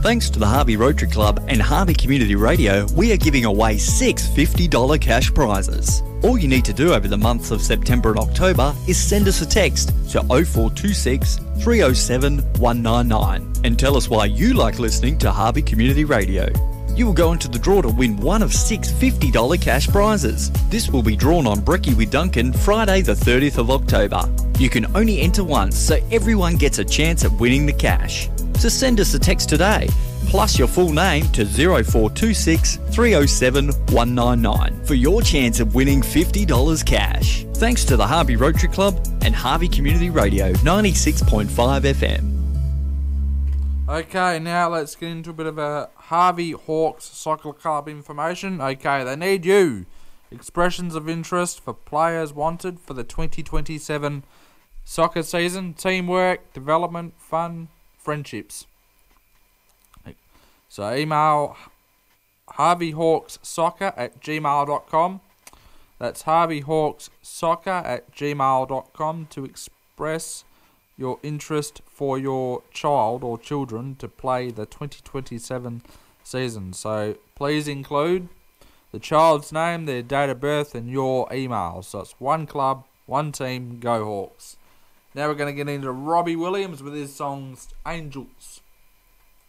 Thanks to the Harvey Rotary Club and Harvey Community Radio, we are giving away 6 $50 cash prizes. All you need to do over the months of September and October is send us a text to 0426 307 199 and tell us why you like listening to Harvey Community Radio. You will go into the draw to win one of 6 $50 cash prizes. This will be drawn on Brekkie with Duncan Friday the 30th of October. You can only enter once, so everyone gets a chance at winning the cash. So send us a text today, plus your full name to 0426 307 199 for your chance of winning $50 cash. Thanks to the Harvey Rotary Club and Harvey Community Radio 96.5 FM. Okay, now let's get into a bit of a Harvey Hawks Soccer Club information. Okay, they need you. Expressions of interest for players wanted for the 2027 soccer season. Teamwork, development, fun, friendships. So email harveyhawkssoccer@gmail.com. That's harveyhawkssoccer@gmail.com to express your interest for your child or children to play the 2027 season. So please include the child's name, their date of birth and your email. So it's one club, one team, go Hawks. Now we're going to get into Robbie Williams with his songs Angels.